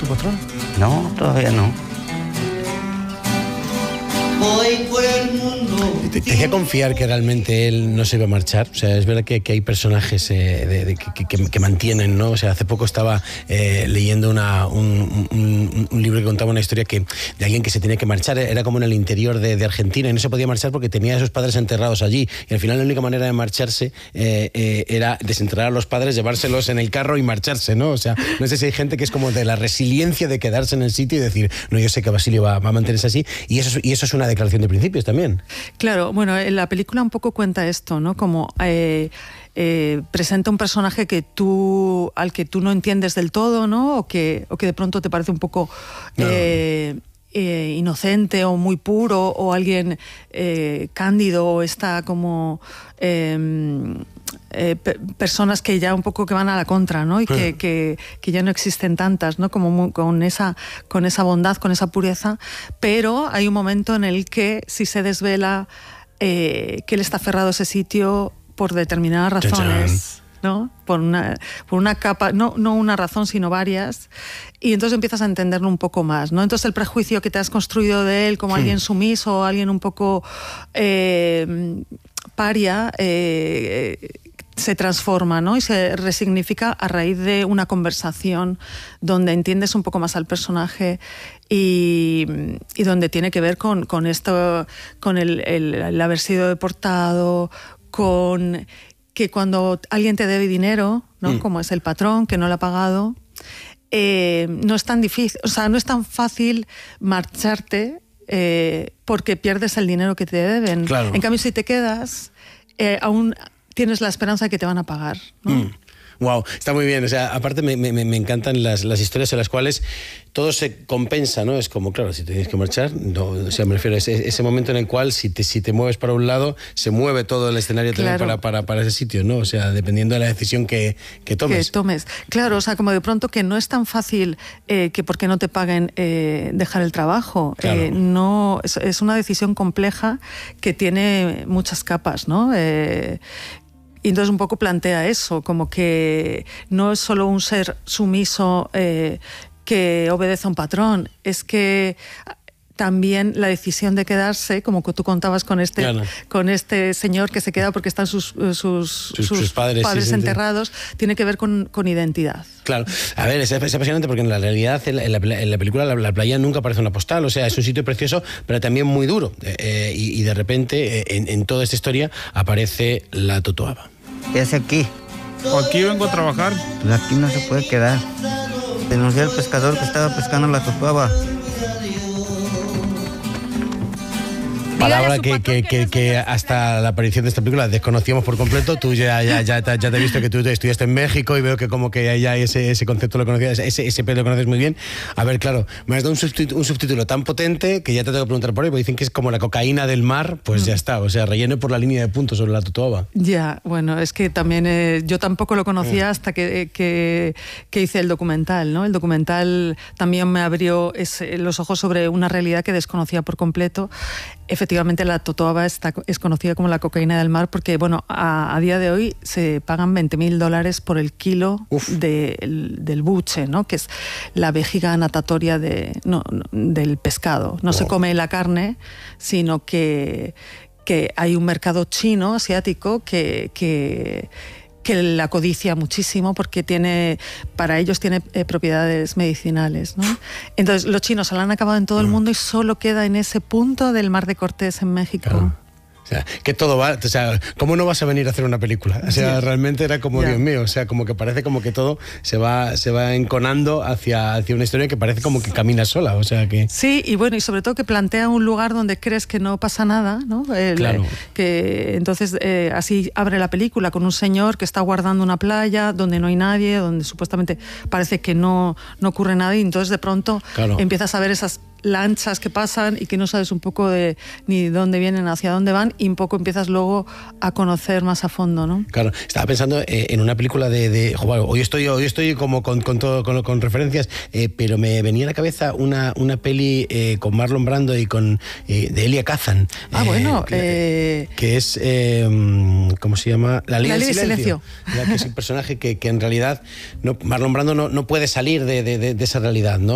tu patrón? No, todavía no. Voy por el mundo. Te hacía confiar que realmente él no se iba a marchar. O sea, es verdad que hay personajes que mantienen, ¿no? O sea, hace poco estaba leyendo un libro que contaba una historia de alguien que se tenía que marchar. Era como en el interior de Argentina y no se podía marchar porque tenía a sus padres enterrados allí. Y al final la única manera de marcharse era desenterrar a los padres, llevárselos en el carro y marcharse, ¿no? O sea, no sé si hay gente que es como de la resiliencia de quedarse en el sitio y decir, no, yo sé que Basilio va a mantenerse así. Y eso es una declaración de principios también. Claro, bueno, la película un poco cuenta esto, ¿no? Como presenta un personaje al que tú no entiendes del todo, ¿no? O que de pronto te parece un poco inocente o muy puro, o alguien cándido, o está como personas que ya un poco que van a la contra, ¿no? Y que ya no existen tantas, ¿no? Como con esa bondad, con esa pureza, pero hay un momento en el que si se desvela que él está aferrado a ese sitio por determinadas razones, ¿no? Por una capa, no una razón, sino varias, y entonces empiezas a entenderlo un poco más, ¿no? Entonces el prejuicio que te has construido de él como alguien sumiso, alguien un poco paria, se transforma, ¿no? Y se resignifica a raíz de una conversación donde entiendes un poco más al personaje y donde tiene que ver con esto, con el haber sido deportado, con que cuando alguien te debe dinero, ¿no? Como es el patrón que no lo ha pagado, no es tan difícil, o sea, no es tan fácil marcharte porque pierdes el dinero que te deben. Claro. En cambio, si te quedas, aún tienes la esperanza de que te van a pagar, ¿no? Wow, está muy bien. O sea, aparte me encantan las historias en las cuales todo se compensa, ¿no? Es como, claro, si te tienes que marchar, no, o sea, me refiero a ese momento en el cual si te mueves para un lado, se mueve todo el escenario también para ese sitio, ¿no? O sea, dependiendo de la decisión que tomes. Claro, o sea, como de pronto que no es tan fácil que porque no te paguen dejar el trabajo. Claro. No, es una decisión compleja que tiene muchas capas, ¿no? Y entonces un poco plantea eso, como que no es solo un ser sumiso que obedece a un patrón, es que también la decisión de quedarse, como que tú contabas con este señor que se queda porque están sus padres enterrados, tiene que ver con identidad. Claro. A ver, es apasionante porque en la realidad, en la película, la playa nunca parece una postal. O sea, es un sitio precioso, pero también muy duro. Y de repente, en toda esta historia, aparece la totoaba. ¿Qué hace aquí? Aquí vengo a trabajar. Pues aquí no se puede quedar. Denuncié al pescador que estaba pescando la totoaba. Palabra que hasta la aparición de esta película desconocíamos por completo. Tú ya te he visto que tú estudiaste en México y veo que como que ya ese concepto lo conocías, ese pez lo conoces muy bien. A ver, claro, me has dado un subtítulo tan potente que ya te tengo que preguntar por ahí, porque dicen que es como la cocaína del mar, pues ya está, o sea, relleno por la línea de puntos sobre la totoaba. Ya, bueno, es que también yo tampoco lo conocía hasta que hice el documental, ¿no? El documental también me abrió los ojos sobre una realidad que desconocía por completo. Efectivamente, la totoaba es conocida como la cocaína del mar porque, bueno, a día de hoy se pagan $20,000 por el kilo del buche, ¿no? Que es la vejiga natatoria del pescado. No se come la carne, sino que hay un mercado chino, asiático, que la codicia muchísimo porque para ellos tiene propiedades medicinales, ¿no? Entonces los chinos se la han acabado en todo el mundo y solo queda en ese punto del Mar de Cortés en México. Claro. O sea, que todo va, o sea, ¿cómo no vas a venir a hacer una película? O sea, realmente era como, Dios mío, o sea, como que parece como que todo se va enconando hacia una historia que parece como que camina sola, o sea que... Sí, y bueno, y sobre todo que plantea un lugar donde crees que no pasa nada, ¿no? Claro. Que entonces así abre la película con un señor que está guardando una playa donde no hay nadie, donde supuestamente parece que no ocurre nada y entonces de pronto empiezas a ver esas lanchas que pasan y que no sabes un poco ni dónde vienen, hacia dónde van, y un poco empiezas luego a conocer más a fondo, ¿no? Claro, estaba pensando en una película hoy estoy como con referencias, pero me venía a la cabeza una peli con Marlon Brando y de Elia Kazan. Que es ¿cómo se llama? La ley del silencio. Que es un personaje que en realidad Marlon Brando no puede salir de esa realidad, ¿no?